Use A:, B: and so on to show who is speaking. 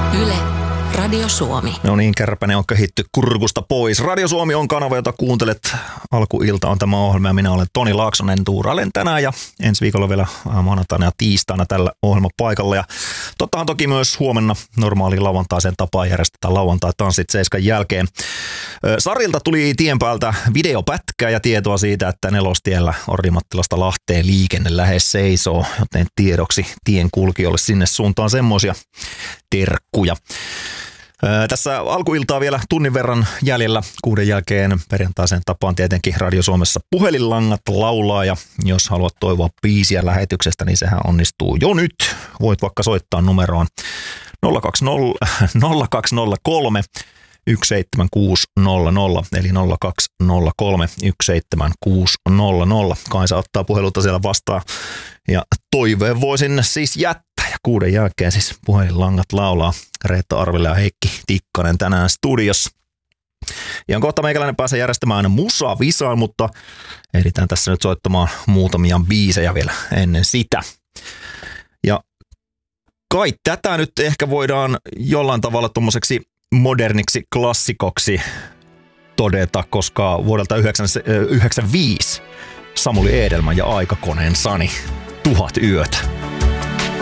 A: Yle, Radio Suomi.
B: No niin, kärpänen on kehitty kurkusta pois. Radio Suomi on kanava, jota kuuntelet. Alkuilta on tämä ohjelma ja minä olen Toni Laaksonen. Tuurailen tänään ja ensi viikolla vielä maanantaina ja tiistaina tällä ohjelmapaikalla. Ja tottahan toki myös huomenna normaaliin lauantaiseen tapaan järjestetään lauantai-tanssit 7 jälkeen. Sarilta tuli tien päältä videopätkä ja tietoa siitä, että Nelostiellä Orimattilasta Lahteen liikenne lähes seisoo, joten tiedoksi tien kulkijoille sinne suuntaan semmoisia terkkuja. Tässä alkuiltaa vielä tunnin verran jäljellä 6 jälkeen perjantaiseen tapaan tietenkin Radio Suomessa puhelinlangat laulaa ja jos haluat toivoa biisiä lähetyksestä, niin sehän onnistuu jo nyt. Voit vaikka soittaa numeroon 0203 17600 eli 0203 17600. Kaisa ottaa puhelulta siellä vastaan ja toiveen voi sinne siis jättää. Ja 6 jälkeen siis puhelinlangat laulaa. Reetta Arvila ja Heikki Tikkanen tänään studiossa. Ja kohta meikäläinen pääsee järjestämään musavisaan, mutta ehditään tässä nyt soittamaan muutamia biisejä vielä ennen sitä. Ja kai tätä nyt ehkä voidaan jollain tavalla tommoseksi moderniksi klassikoksi todeta, koska vuodelta 1995 Samuli Edelman ja Aikakoneen Sani 1000 yötä.